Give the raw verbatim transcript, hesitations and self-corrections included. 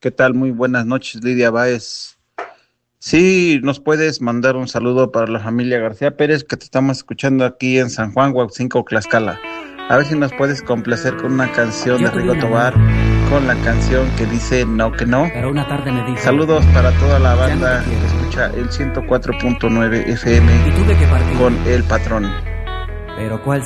¿Qué tal? Muy buenas noches, Lidia Báez. Sí, nos puedes mandar un saludo para la familia García Pérez, que te estamos escuchando aquí en San Juan, Huatzinco, Tlaxcala. A ver si nos puedes complacer con una canción Yo de tuve Rigo un Tobar, amor, con la canción que dice No que no. pero una tarde me dijo, Saludos para toda la ya no te banda que quiero. escucha el ciento cuatro punto nueve F M Y tuve que partir. con El Patrón. Pero ¿cuál